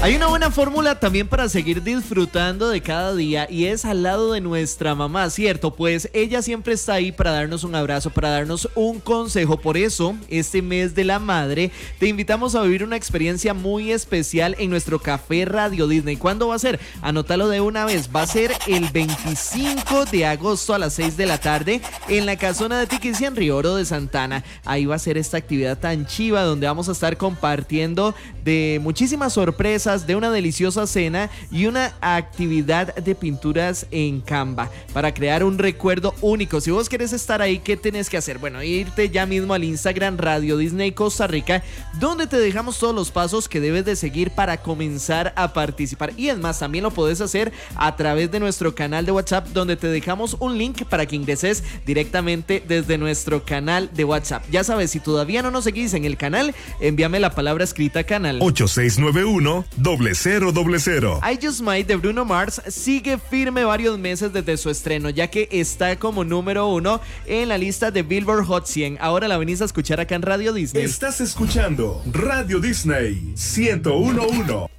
Hay una buena fórmula también para seguir disfrutando de cada día y es al lado de nuestra mamá, ¿cierto? Pues ella siempre está ahí para darnos un abrazo, para darnos un consejo. Por eso, este mes de la madre, te invitamos a vivir una experiencia muy especial en nuestro Café Radio Disney. ¿Cuándo va a ser? Anótalo de una vez. Va a ser el 25 de agosto a las 6 de la tarde en la casona de Tiquis en Río Oro de Santana. Ahí va a ser esta actividad tan chiva donde vamos a estar compartiendo de muchísimas sorpresas, de una deliciosa cena y una actividad de pinturas en Canva para crear un recuerdo único. Si vos querés estar ahí, ¿qué tenés que hacer? Bueno, irte ya mismo al Instagram Radio Disney Costa Rica, donde te dejamos todos los pasos que debes de seguir para comenzar a participar. Y es más, también lo podés hacer a través de nuestro canal de WhatsApp, donde te dejamos un link para que ingreses directamente desde nuestro canal de WhatsApp. Ya sabes, si todavía no nos seguís en el canal, envíame la palabra escrita canal 8691-0000. I Just Might de Bruno Mars sigue firme varios meses desde su estreno, ya que está como número 1 en la lista de Billboard Hot 100. Ahora la venís a escuchar acá en Radio Disney. Estás escuchando Radio Disney 101.1.